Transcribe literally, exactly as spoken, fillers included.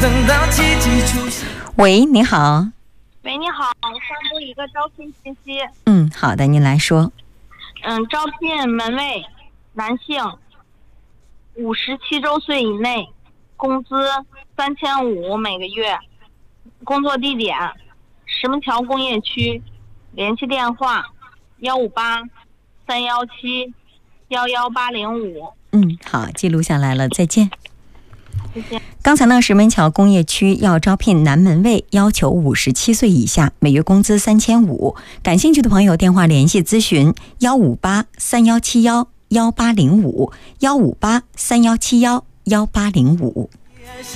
等到奇迹出现。 喂，你好。 喂，你好，我发布一个招聘信息。 嗯，好的，您来说。 嗯，招聘门卫，男性，五十七周岁以内，工资三千五每个月，工作地点石门桥工业区，联系电话幺五八三幺七幺幺八零五。 嗯，好，记录下来了，再见。 谢谢。 刚才呢，石门桥工业区要招聘男门卫，要求五十七岁以下，每月工资三千五。感兴趣的朋友，电话联系咨询幺五八三幺七幺幺八零五幺五八三幺七幺幺八零五。